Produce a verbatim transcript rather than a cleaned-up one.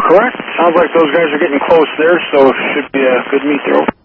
correct? Sounds like those guys are getting close there, so should be a good meet there.